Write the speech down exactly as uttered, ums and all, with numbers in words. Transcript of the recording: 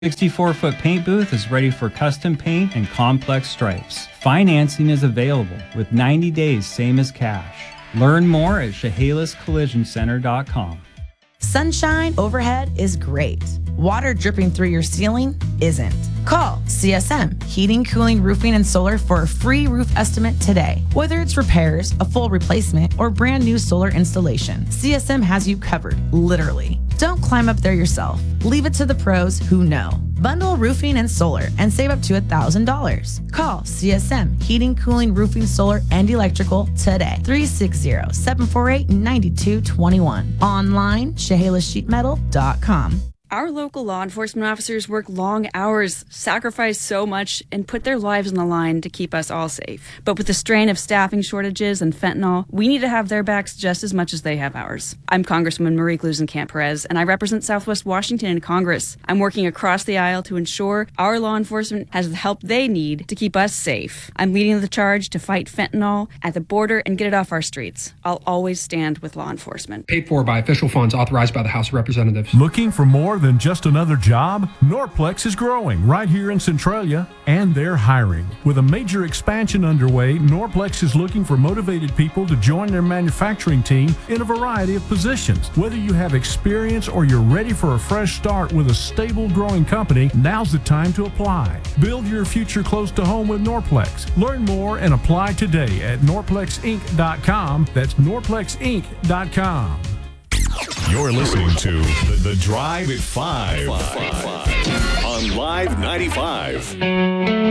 sixty-four foot paint booth is ready for custom paint and complex stripes. Financing is available with ninety days, same as cash. Learn more at Chehalis Collision Center dot com. Sunshine overhead is great. Water dripping through your ceiling isn't. Call C S M Heating, Cooling, Roofing, and Solar for a free roof estimate today. Whether it's repairs, a full replacement, or brand new solar installation, C S M has you covered, literally. Don't climb up there yourself. Leave it to the pros who know. Bundle roofing and solar and save up to one thousand dollars. Call C S M Heating, Cooling, Roofing, Solar, and Electrical today. three six zero, seven four eight, nine two two one. Online, Chehalis Sheet Metal dot com. Our local law enforcement officers work long hours, sacrifice so much, and put their lives on the line to keep us all safe. But with the strain of staffing shortages and fentanyl, we need to have their backs just as much as they have ours. I'm Congresswoman Marie Glusenkamp-Perez, and I represent Southwest Washington in Congress. I'm working across the aisle to ensure our law enforcement has the help they need to keep us safe. I'm leading the charge to fight fentanyl at the border and get it off our streets. I'll always stand with law enforcement. Paid for by official funds authorized by the House of Representatives. Looking for more than just another job? Norplex is growing right here in Centralia, and they're hiring. With a major expansion underway, Norplex is looking for motivated people to join their manufacturing team in a variety of positions. Whether you have experience or you're ready for a fresh start with a stable, growing company, now's the time to apply. Build your future close to home with Norplex. Learn more and apply today at Norplex Inc dot com. That's Norplex Inc dot com. You're listening to The, the Drive at five, five, five on Live ninety-five.